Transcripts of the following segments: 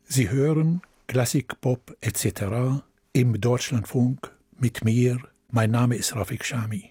Sie hören Klassik, Pop etc. im Deutschlandfunk mit mir. Mein Name ist Rafik Shami.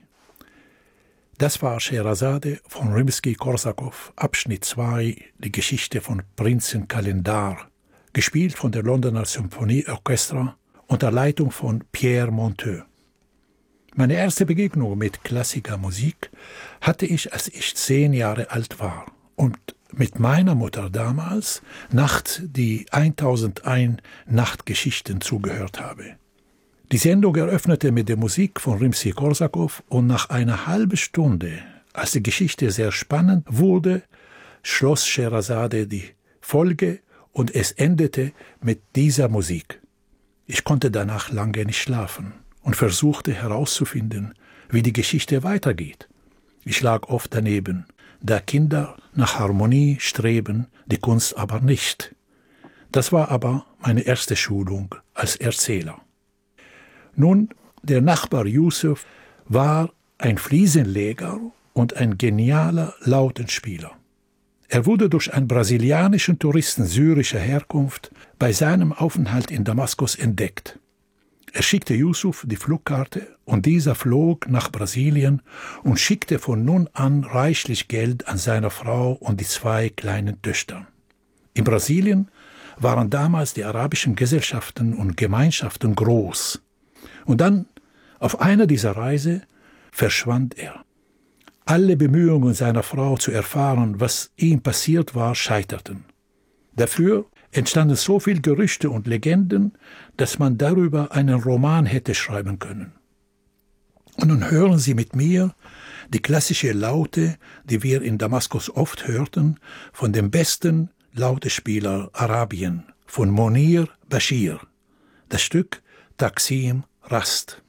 Das war Scheherazade von Rimsky-Korsakow, Abschnitt 2, die Geschichte von Prinzen Kalendar, gespielt von der Londoner Symphonieorchestra unter Leitung von Pierre Monteux. Meine erste Begegnung mit klassischer Musik hatte ich, als ich 10 Jahre alt war und mit meiner Mutter damals nachts die 1001 Nachtgeschichten zugehört habe. Die Sendung eröffnete mit der Musik von Rimsky-Korsakow und nach einer halben Stunde, als die Geschichte sehr spannend wurde, schloss Scheherazade die Folge und es endete mit dieser Musik. Ich konnte danach lange nicht schlafen und versuchte herauszufinden, wie die Geschichte weitergeht. Ich lag oft daneben, da Kinder nach Harmonie streben, die Kunst aber nicht. Das war aber meine erste Schulung als Erzähler. Nun, der Nachbar Yusuf war ein Fliesenleger und ein genialer Lautenspieler. Er wurde durch einen brasilianischen Touristen syrischer Herkunft bei seinem Aufenthalt in Damaskus entdeckt. Er schickte Yusuf die Flugkarte und dieser flog nach Brasilien und schickte von nun an reichlich Geld an seine Frau und die 2 kleinen Töchter. In Brasilien waren damals die arabischen Gesellschaften und Gemeinschaften groß. Und dann, auf einer dieser Reise, verschwand er. Alle Bemühungen seiner Frau zu erfahren, was ihm passiert war, scheiterten. Dafür entstanden so viele Gerüchte und Legenden, dass man darüber einen Roman hätte schreiben können. Und nun hören Sie mit mir die klassische Laute, die wir in Damaskus oft hörten, von dem besten Lautespieler Arabien, von Monir Bashir. Das Stück Taksim Rast.